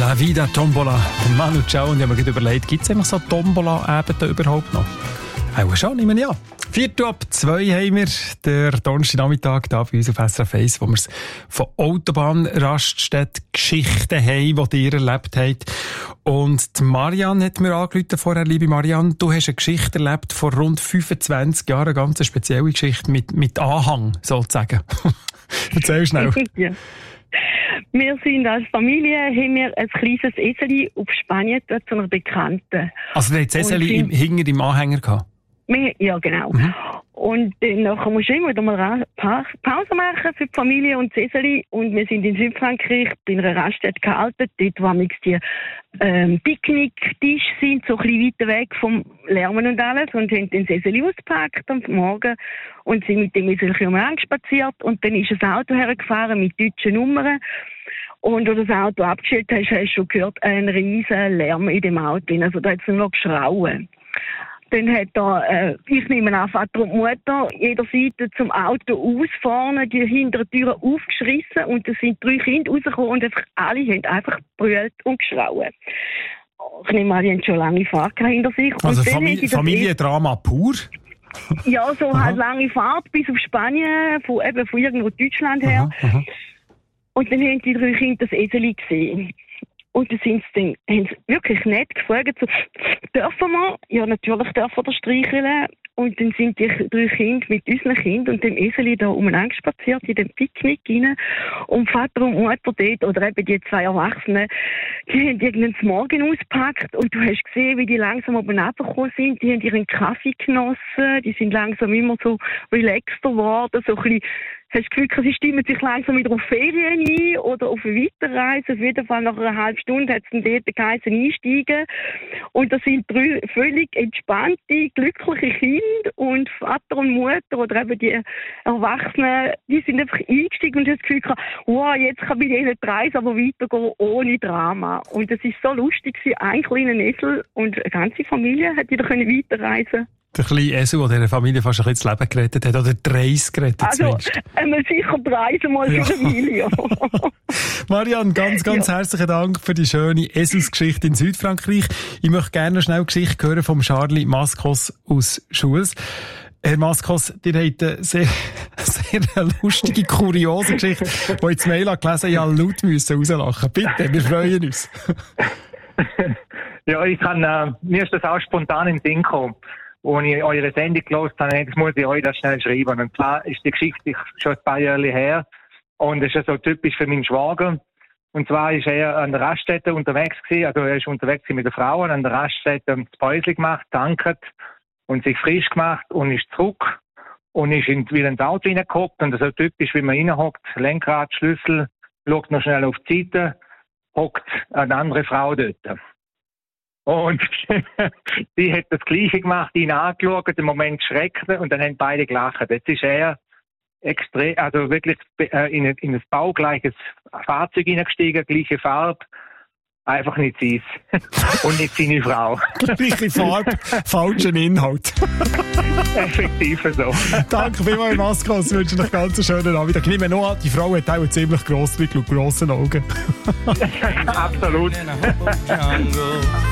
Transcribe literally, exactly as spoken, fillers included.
La Vida Tombola. Manu Chao, und ich habe mir überlegt, gibt es eigentlich so Tombola-Abende überhaupt noch? Auch schon, nehme ich an. Viertel ab zwei haben wir den Donnerstagnachmittag hier bei uns auf S R F eins, wo wir es von Autobahnraststätten-Geschichten haben, die ihr erlebt habt. Und die Marianne hat mir angerufen vorher. Liebe Marianne, du hast eine Geschichte erlebt vor rund fünfundzwanzig Jahren, eine ganz spezielle Geschichte mit, mit Anhang, sozusagen. Erzähl schnell. Ja. Wir sind als Familie, haben wir ein kleines Eseli auf Spanien dort zu einer Bekannten. Also, der hat das Eseli im, hinter im Anhänger gehabt? Wir, ja, genau. Mhm. Und dann nachher musst du immer wieder mal eine Pause machen für die Familie und das Eseli. Und wir sind in Südfrankreich bei einer Raststätte gehalten, dort wo die ähm, Picknicktische sind, so ein bisschen weiter weg vom Lärmen und alles. Und haben dann das Eseli ausgepackt am Morgen und sind mit dem Eseli umeinander spaziert. Und dann ist ein Auto hergefahren mit deutschen Nummern. Und als du das Auto abgestellt hast, hast du schon gehört, einen riesen Lärm in dem Auto. Also da hat es nur noch geschrauen. Dann hat da, äh, ich nehme an, Vater und Mutter jeder Seite zum Auto aus, vorne die hinteren Türen aufgeschrissen und da sind drei Kinder rausgekommen und einfach, alle haben einfach gebrüllt und geschrauen. Ich nehme an, die haben schon lange Fahrt hinter sich. Also und Famili- Familiendrama pur? Ja, so halt lange Fahrt bis auf Spanien, von, eben von irgendwo Deutschland her. Aha, aha. Und dann haben die drei Kinder das Eseli gesehen. Und dann sind sie dann, haben sie wirklich nett gefragt, so, dürfen wir? Ja, natürlich dürfen wir streicheln. Und dann sind die drei Kinder mit unseren Kindern und dem Eseli da umeinander spaziert in dem Picknick rein. Und Vater und Mutter dort, oder eben die zwei Erwachsenen, die haben irgendeinen Morgen ausgepackt und du hast gesehen, wie die langsam oben runtergekommen sind. Die haben ihren Kaffee genossen, die sind langsam immer so relaxter geworden, so ein bisschen. Hast du das Gefühl, sie stimmen sich langsam wieder auf Ferien ein oder auf eine Weiterreise? Auf jeden Fall nach einer halben Stunde hat es dann dort geheißen, einsteigen. Und das sind drei völlig entspannte, glückliche Kinder und Vater und Mutter oder eben die Erwachsenen, die sind einfach eingestiegen und haben das Gefühl gehabt, wow, jetzt kann bei denen die Reise aber weitergehen ohne Drama. Und das ist so lustig, ein kleiner Esel und eine ganze Familie hat wieder weiterreisen können. Der kleine Esel, der dieser Familie fast ein bisschen das Leben gerettet hat, oder die Reise gerettet also, zumindest. Also, äh, sicher die Reise mal für ja. die Familie. Marianne, ganz, ganz ja. herzlichen Dank für die schöne Eselsgeschichte in Südfrankreich. Ich möchte gerne schnell eine Geschichte hören vom Charlie Maskos aus Schuls. Herr Maskos, ihr habt eine sehr, sehr lustige, kuriose Geschichte, die ich das Mail gelesen habe, ich habe laut müssen rauslachen. Bitte, wir freuen uns. Ja, ich kann, äh, mir ist das auch spontan in den Sinn gekommen. Als ich eure Sendung gehört habe, jetzt muss ich euch das schnell schreiben. Und zwar ist die Geschichte schon ein paar Jahre her. Und das ist ja so typisch für meinen Schwager. Und zwar ist er an der Raststätte unterwegs gewesen. Also er ist unterwegs mit der Frau an der Raststätte das Päuschen gemacht, tanket und sich frisch gemacht und ist zurück. Und ist in, wieder ins Auto reingehockt. Und das ist so typisch, wie man reinhockt. Lenkrad, Schlüssel, schaut noch schnell auf die Seite, hockt eine andere Frau dort. Und sie hat das Gleiche gemacht, ihn angeschaut, im Moment schreckte und dann haben beide gelacht. Jetzt ist er extrem, also wirklich in ein, in ein baugleiches Fahrzeug hineingestiegen, gleiche Farbe, einfach nicht sie und nicht seine Frau. Gleiche Farbe, falschen Inhalt. Effektiv so. Danke vielmals, Maskos. Ich wünsche euch ganz einen schönen Abend. Ich nehme noch an, die Frau hat auch einen ziemlich grossen Blick und grossen Augen. Absolut.